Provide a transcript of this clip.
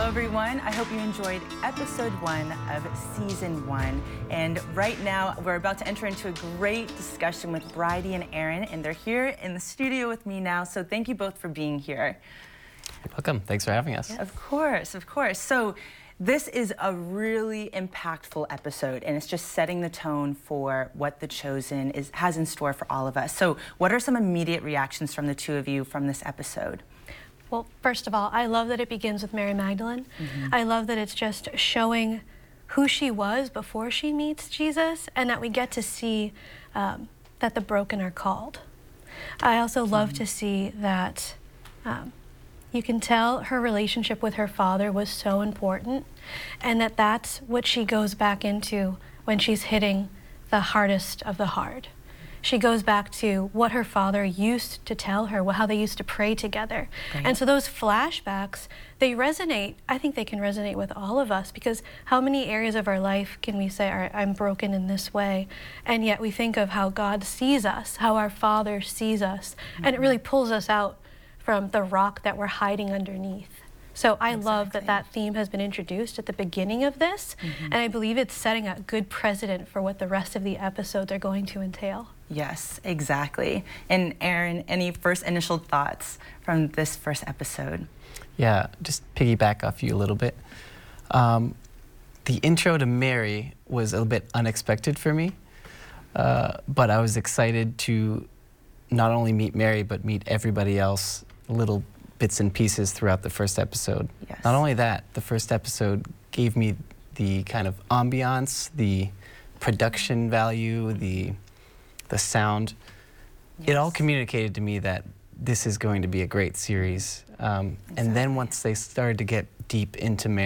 everyone. I hope you enjoyed episode 1 of season 1. And right now, we're about to enter into a great discussion with Bridie and Aaron, and they're here in the studio with me now. So thank you both for being here. You're welcome. Thanks for having us. Yeah. Of course, of course. So this is a really impactful episode, and it's just setting the tone for what The Chosen has in store for all of us. So what are some immediate reactions from the two of you from this episode? Well, first of all, I love that it begins with Mary Magdalene. I love that it's just showing who she was before she meets Jesus, and that we get to see that the broken are called. I also love to see that you can tell her relationship with her father was so important, and that that's what she goes back into when she's hitting the hardest of the hard. She goes back to what her father used to tell her, how they used to pray together. Right. And so those flashbacks, they resonate. I think they can resonate with all of us, because how many areas of our life can we say, I'm broken in this way? And yet we think of how God sees us, how our Father sees us, and it really pulls us out from the rock that we're hiding underneath. So I love that that theme has been introduced at the beginning of this, and I believe it's setting a good precedent for what the rest of the episodes are going to entail. Yes, exactly. And Aaron, any first initial thoughts from this first episode? Yeah, just piggyback off you a little bit. The intro to Mary was a bit unexpected for me, but I was excited to not only meet Mary, but meet everybody else, little bits and pieces throughout the first episode. Yes. Not only that, the first episode gave me the kind of ambiance, the production value, the sound. Yes. It all communicated to me that this is going to be a great series. And then once they started to get deep into Mary,